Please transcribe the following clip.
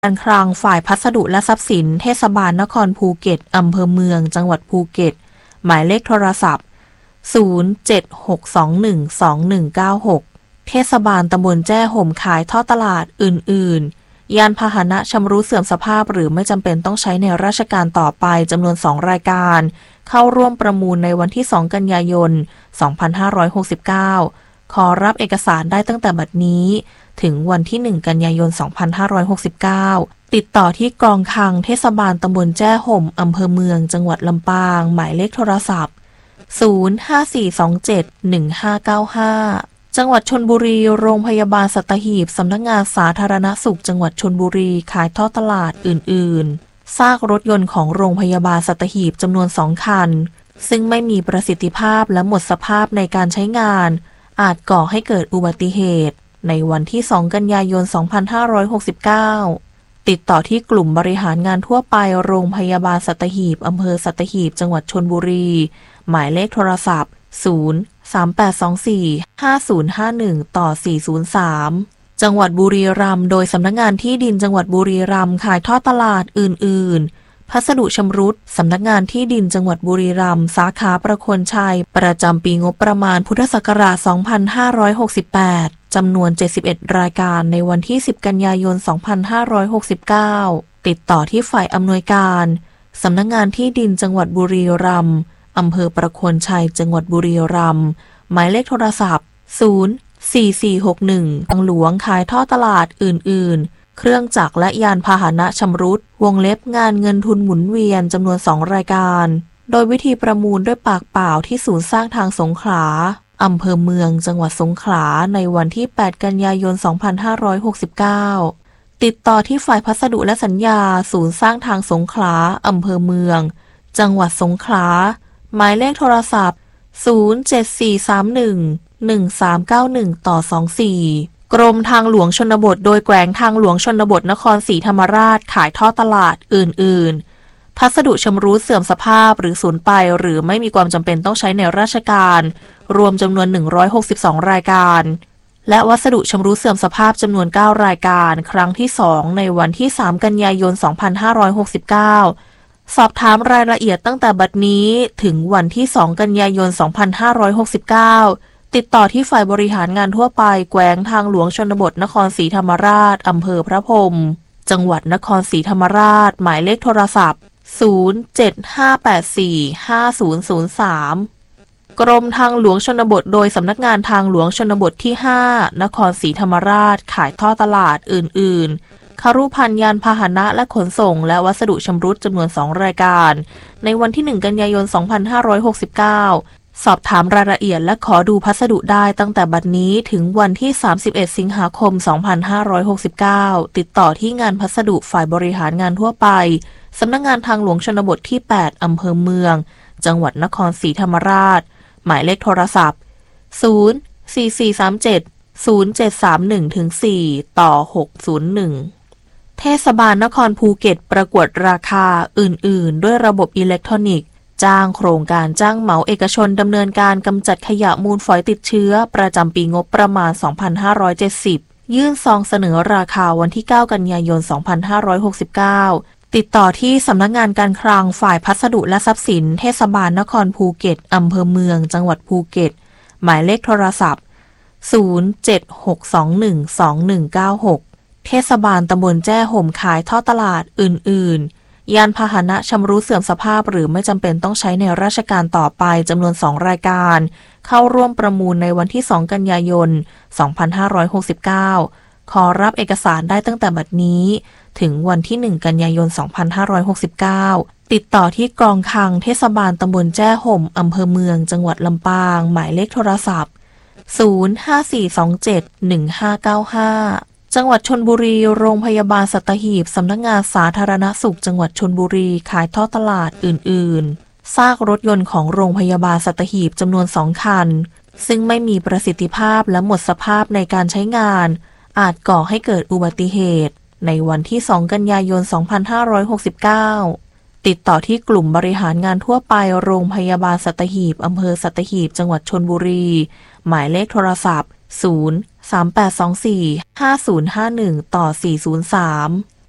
การคลังฝ่ายพัสดุและทรัพย์สินเทศบาลนครภูเก็ตอำเภอเมืองจังหวัดภูเก็ตหมายเลขโทรศัพท์0762121196เทศบาลตำบลแจ้ห่มขายท่อตลาดอื่นๆยานพาหนะชำรุดเสื่อมสภาพหรือไม่จำเป็นต้องใช้ในราชการต่อไปจำนวน2รายการเข้าร่วมประมูลในวันที่2กันยายน2569ขอรับเอกสารได้ตั้งแต่บัดนี้ถึงวันที่1กันยายน2569ติดต่อที่กองคลังเทศบาลตำบลแจ้ห่มอำเภอเมืองจังหวัดลำปางหมายเลขโทรศัพท์054271595จังหวัดชลบุรีโรงพยาบาลสัตหีบสำนักงานสาธารณสุขจังหวัดชลบุรีขายท่อตลาดอื่นๆซากรถยนต์ของโรงพยาบาลสัตหีบจำนวน2คันซึ่งไม่มีประสิทธิภาพและหมดสภาพในการใช้งานอาจก่อให้เกิดอุบัติเหตุในวันที่2กันยายน2569ติดต่อที่กลุ่มบริหารงานทั่วไปโรงพยาบาลสัตหีบอำเภอสัตหีบจังหวัดชลบุรีหมายเลขโทรศัพท์038245051-403จังหวัดบุรีรัมย์โดยสำนักงานที่ดินจังหวัดบุรีรัมย์ขายท่อตลาดอื่นๆพัสดุชำรุดสำนักงานที่ดินจังหวัดบุรีรัมย์สาขาประโคนชัยประจำปีงบประมาณพุทธศักราช2568จำนวน71รายการในวันที่10กันยายน2569ติดต่อที่ฝ่ายอำนวยการสำนักงานที่ดินจังหวัดบุรีรัมย์อำเภอประโคนชัยจังหวัดบุรีรัมย์หมายเลขโทรศัพท์04461ทางหลวงขายท่อตลาดอื่นๆเครื่องจักรและยานพาหนะชำรุดวงเล็บงานเงินทุนหมุนเวียนจำนวน2รายการโดยวิธีประมูลด้วยปากเปล่าที่ศูนย์สร้างทางสงขลาอำเภอเมืองจังหวัดสงขลาในวันที่8กันยายน2569ติดต่อที่ฝ่ายพัสดุและสัญญาศูนย์สร้างทางสงขลาอำเภอเมืองจังหวัดสงขลาหมายเลขโทรศัพท์074311391-24กรมทางหลวงชนบทโดยแขวงทางหลวงชนบทนครศรีธรรมราชขายท่อตลาดอื่นๆพัสดุชำรุดเสื่อมสภาพหรือสูญไปหรือไม่มีความจำเป็นต้องใช้ในราชการรวมจำนวน162รายการและวัสดุชำรุดเสื่อมสภาพจำนวน9รายการครั้งที่2ในวันที่3กันยายน2569สอบถามรายละเอียดตั้งแต่บัดนี้ถึงวันที่2กันยายน2569ติดต่อที่ฝ่ายบริหารงานทั่วไปแขวงทางหลวงชนบทนครศรีธรรมราชอำเภอพระพรหมจังหวัดนครศรีธรรมราชหมายเลขโทรศัพท์075845003กรมทางหลวงชนบทโดยสำนักงานทางหลวงชนบทที่5นครศรีธรรมราชขายท่อตลาดอื่นๆคารุภัณฑ์ยานพาหนะและขนส่งและวัสดุชำรุดจำนวน2รายการในวันที่1กันยายน2569สอบถามรายละเอียดและขอดูพัสดุได้ตั้งแต่บัดนี้ถึงวันที่31สิงหาคม2569ติดต่อที่งานพัสดุฝ่ายบริหารงานทั่วไปสำนักงานทางหลวงชนบทที่8อำเภอเมืองจังหวัดนครศรีธรรมราชหมายเลขโทรศัพท์04437-0731-4/601เทศบาลนครภูเก็ตประกวดราคาอื่นๆด้วยระบบอิเล็กทรอนิกส์จ้างโครงการจ้างเหมาเอกชนดำเนินการกำจัดขยะมูลฝอยติดเชื้อประจำปีงบประมาณ2570ยื่นซองเสนอราคาวันที่9กันยายน2569ติดต่อที่สำนักงานการคลังฝ่ายพัสดุและทรัพย์สินเทศบาลนครภูเก็ตอำเภอเมืองจังหวัดภูเก็ตหมายเลขโทรศัพท์076212196เทศบาลตำบลแจ้ห่มขายท่อตลาดอื่นๆยานพาหนะชำรุดเสื่อมสภาพหรือไม่จำเป็นต้องใช้ในราชการต่อไปจำนวน2รายการเข้าร่วมประมูลในวันที่2กันยายน2569ขอรับเอกสารได้ตั้งแต่บัดนี้ถึงวันที่1กันยายน2569ติดต่อที่กองคลังเทศบาลตำบลแจ้ห่มอำเภอเมืองจังหวัดลำปางหมายเลขโทรศัพท์054271595จังหวัดชลบุรีโรงพยาบาลสัตหีบสำนักงานสาธารณสุขจังหวัดชลบุรีขายท่อตลาดอื่นๆซากรถยนต์ของโรงพยาบาลสัตหีบจำนวน2คันซึ่งไม่มีประสิทธิภาพและหมดสภาพในการใช้งานอาจก่อให้เกิดอุบัติเหตุในวันที่2กันยายน2569ติดต่อที่กลุ่มบริหารงานทั่วไปโรงพยาบาลสัตหีบอำเภอสัตหีบจังหวัดชลบุรีหมายเลขโทรศัพท์038245051-403